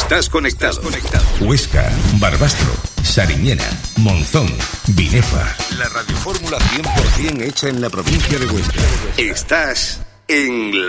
Estás conectado. Huesca, Barbastro, Sariñena, Monzón, Binefa. La radiofórmula 100% hecha en la provincia de Huesca. Estás en la